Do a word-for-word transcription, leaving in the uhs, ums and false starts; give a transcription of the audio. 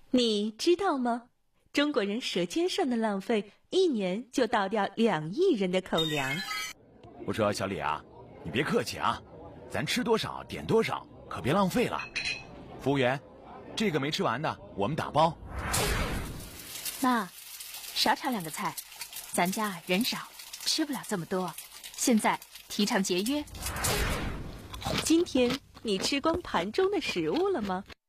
你知道吗？中国人舌尖上的浪费，一年就倒掉两亿人的口粮。 我说小李啊，你别客气啊，咱吃多少点多少，可别浪费了。服务员，这个没吃完的我们打包。 妈，少炒两个菜，咱家人少，吃不了这么多。现在提倡节约。 今天你吃光盘中的食物了吗？